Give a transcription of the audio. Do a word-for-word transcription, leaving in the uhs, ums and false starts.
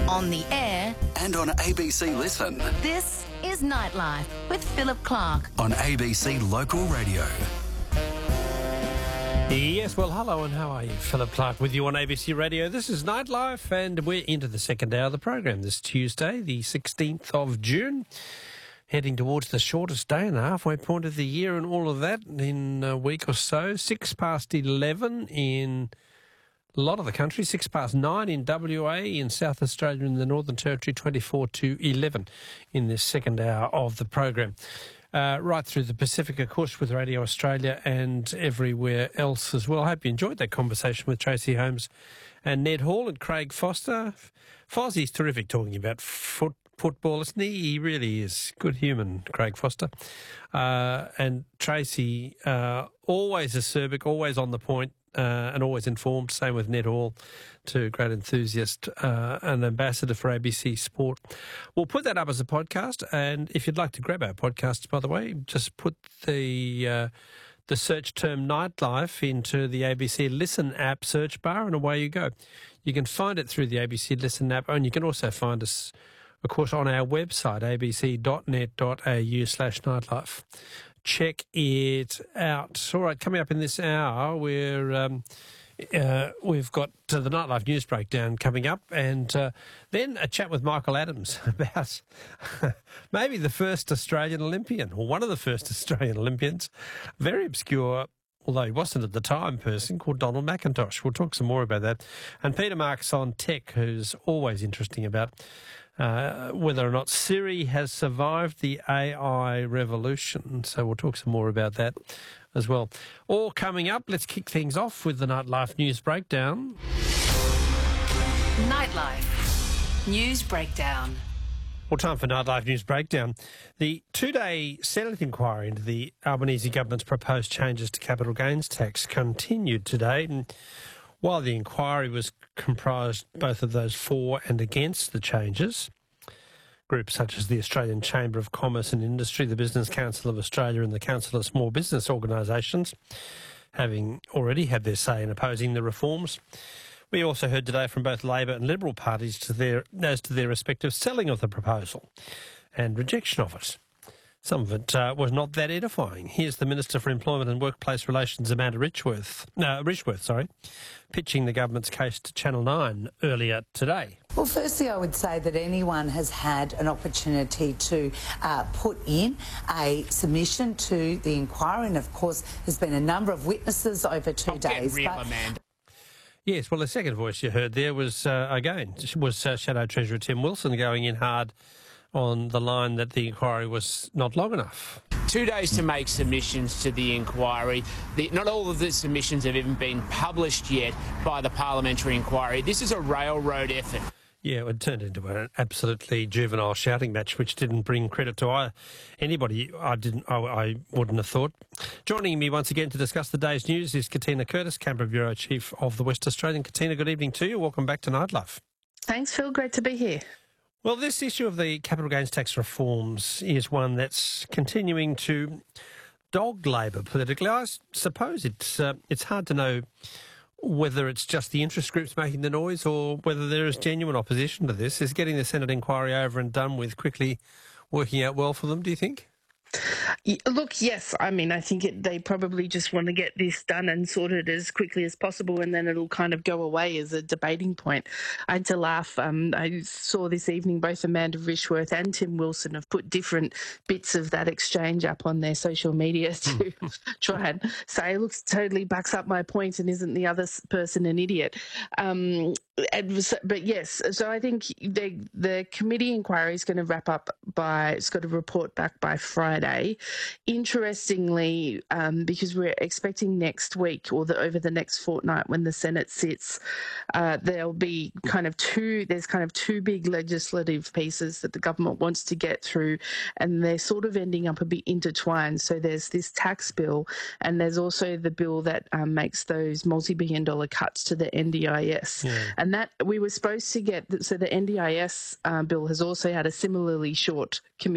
On the air. And on A B C Listen. This is Nightlife with Philip Clark. On A B C Local Radio. Yes, well, hello and how are you? Philip Clark with you on A B C Radio. This is Nightlife and we're into the second hour of the program this Tuesday, the sixteenth of June. Heading towards the shortest day and the halfway point of the year and all of that in a week or so. Six past eleven in a lot of the country, six past nine in W A, in South Australia and the Northern Territory, twenty-four to eleven in this second hour of the program. Uh, right through the Pacific, of course, with Radio Australia and everywhere else as well. I hope you enjoyed that conversation with Tracy Holmes and Ned Hall and Craig Foster. Fozzie's terrific talking about foot, football, isn't he? He really is. Good human, Craig Foster. Uh, and Tracy, uh, always acerbic, always on the point, uh, and always informed. Same with Ned Hall, too, great enthusiast, uh, and ambassador for A B C Sport. We'll put that up as a podcast, and if you'd like to grab our podcasts, by the way, just put the uh, the search term Nightlife into the A B C Listen app search bar, and away you go. You can find it through the A B C Listen app, and you can also find us, of course, on our website, a b c dot net dot a u slash nightlife. Check it out. All right, coming up in this hour, we're... Um, Uh, we've got uh, the Nightlife News Breakdown coming up, and uh, then a chat with Michael Adams about maybe the first Australian Olympian, or one of the first Australian Olympians, very obscure, although he wasn't at the time, person called Donald McIntosh. We'll talk some more about that. And Peter Marks on tech, who's always interesting about uh, whether or not Siri has survived the A I revolution. So we'll talk some more about that as well. All coming up. Let's kick things off with the Nightlife News Breakdown. Nightlife News Breakdown. Well, time for Nightlife News Breakdown. The two-day Senate inquiry into the Albanese government's proposed changes to capital gains tax continued today. And while the inquiry was comprised both of those for and against the changes, groups such as the Australian Chamber of Commerce and Industry, the Business Council of Australia and the Council of Small Business Organisations, having already had their say in opposing the reforms. We also heard today from both Labor and Liberal parties to their, as to their respective selling of the proposal and rejection of it. Some of it uh, was not that edifying. Here's the Minister for Employment and Workplace Relations, Amanda Richworth, no, Richworth, sorry, pitching the government's case to Channel nine earlier today. Well, firstly, I would say that anyone has had an opportunity to uh, put in a submission to the inquiry, and of course there's been a number of witnesses over two I'll days. Get real, but Amanda. Yes, well, the second voice you heard there was, uh, again, was uh, Shadow Treasurer Tim Wilson going in hard on the line that the inquiry was not long enough. Two days to make submissions to the inquiry. The, not all of the submissions have even been published yet by the parliamentary inquiry. This is a railroad effort. Yeah, it turned into an absolutely juvenile shouting match, which didn't bring credit to I, anybody. I didn't. I, I wouldn't have thought. Joining me once again to discuss the day's news is Katina Curtis, Canberra Bureau Chief of the West Australian. Katina, good evening to you. Welcome back to Nightlife. Thanks, Phil. Great to be here. Well, this issue of the capital gains tax reforms is one that's continuing to dog Labor politically. I suppose it's uh, it's hard to know whether it's just the interest groups making the noise or whether there is genuine opposition to this. Is getting the Senate inquiry over and done with quickly working out well for them, do you think? Look, yes. I mean, I think it, they probably just want to get this done and sorted as quickly as possible, and then it'll kind of go away as a debating point. I had to laugh. Um, I saw this evening both Amanda Richworth and Tim Wilson have put different bits of that exchange up on their social media to try and say, looks totally backs up my point, and isn't the other person an idiot? Um, but yes, so I think the the committee inquiry is going to wrap up by, it's got a report back by Friday. Interestingly, um, because we're expecting next week or the, over the next fortnight when the Senate sits, uh, there'll be kind of two, there's kind of two big legislative pieces that the government wants to get through, and they're sort of ending up a bit intertwined. So there's this tax bill, and there's also the bill that um, makes those multi-billion dollar cuts to the N D I S. Yeah. And that we were supposed to get, so the N D I S uh, bill has also had a similarly short committee